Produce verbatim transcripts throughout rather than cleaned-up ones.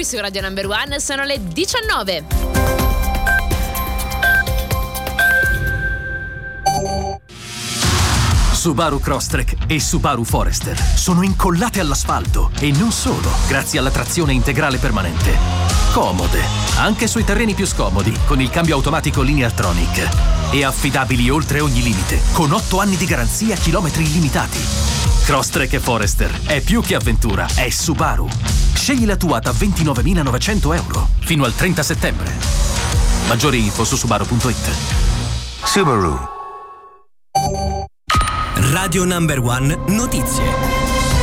qui su Radio Number One, sono le diciannove. Subaru Crosstrek e Subaru Forester sono incollate all'asfalto e non solo, grazie alla trazione integrale permanente. Comode, anche sui terreni più scomodi, con il cambio automatico Lineartronic. E affidabili oltre ogni limite, con otto anni di garanzia, chilometri illimitati. Crosstrek e Forester è più che avventura, è Subaru. Scegli la tua da ventinovemilanovecento euro fino al trenta settembre. Maggiori info su subaru punto it. Subaru. Radio Number One Notizie.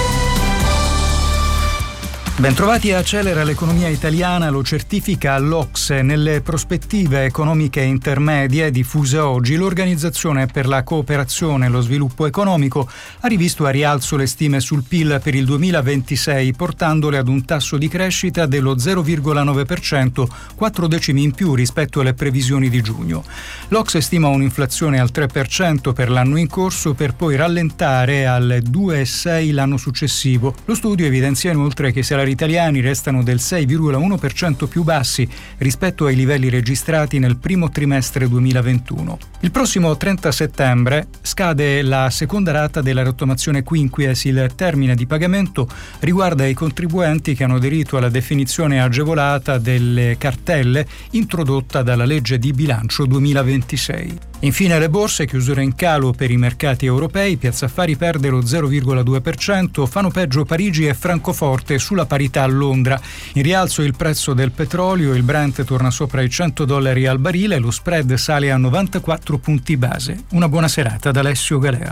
Bentrovati a Accelera l'economia italiana, lo certifica l'O C S E. Nelle prospettive economiche intermedie diffuse oggi, l'Organizzazione per la cooperazione e lo sviluppo economico ha rivisto a rialzo le stime sul P I L per il duemilaventisei, portandole ad un tasso di crescita dello zero virgola nove per cento, quattro decimi in più rispetto alle previsioni di giugno. L'O C S E stima un'inflazione al tre per cento per l'anno in corso, per poi rallentare al due virgola sei per cento l'anno successivo. Lo studio evidenzia inoltre che i salari italiani restano del sei virgola uno per cento più bassi rispetto ai livelli registrati nel primo trimestre duemilaventuno. Il prossimo trenta settembre scade la seconda rata della rottamazione Quinquies. Il termine di pagamento riguarda i contribuenti che hanno aderito alla definizione agevolata delle cartelle introdotta dalla legge di bilancio duemilaventisei. Infine le borse, chiusura in calo per i mercati europei, Piazza Affari perde lo zero virgola due per cento, fanno peggio Parigi e Francoforte, sulla parità a Londra. In rialzo il prezzo del petrolio, il Brent torna sopra i cento dollari al barile, lo spread sale a novantaquattro punti base. Una buona serata da Alessio Galea.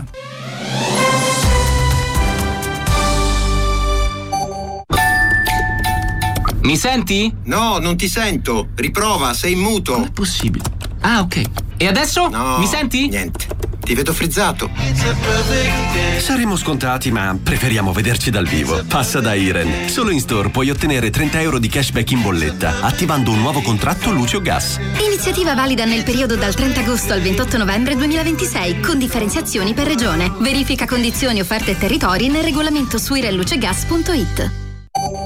Mi senti? No, non ti sento. Riprova, sei in muto. Com'è possibile? Ah, ok. E adesso? No, mi senti? Niente. Ti vedo frizzato. Saremo scontati, ma preferiamo vederci dal vivo. Passa da Iren. Solo in store puoi ottenere trenta euro di cashback in bolletta attivando un nuovo contratto luce o gas. Iniziativa valida nel periodo dal trenta agosto al ventotto novembre duemilaventisei, con differenziazioni per regione. Verifica condizioni, offerte e territori nel regolamento su irenlucegas punto it.